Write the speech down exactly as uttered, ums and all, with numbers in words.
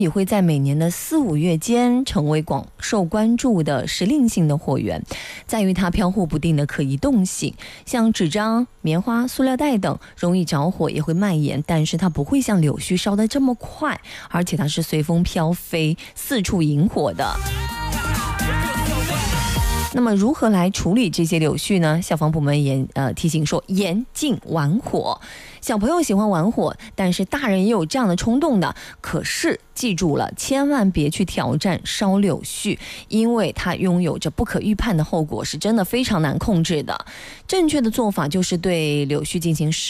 也会在每年的四五月间成为广受关注的时令性的火源，在于它飘忽不定的可移动性。像纸张、棉花、塑料袋等容易着火，也会蔓延，但是它不会像柳絮烧得这么快，而且它是随风飘飞，四处引火的。那么如何来处理这些柳絮呢？消防部门也呃提醒说，严禁玩火。小朋友喜欢玩火，但是大人也有这样的冲动的。可是记住了，千万别去挑战烧柳絮，因为它拥有着不可预判的后果，是真的非常难控制的。正确的做法就是对柳絮进行